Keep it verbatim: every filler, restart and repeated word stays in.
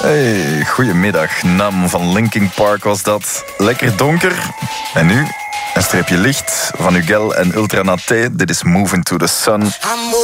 Hey, goedemiddag. Nam van Linkin Park was dat. Lekker donker. En nu een streepje licht van Ugel en Ultra Naté. Dit is Moving to the Sun.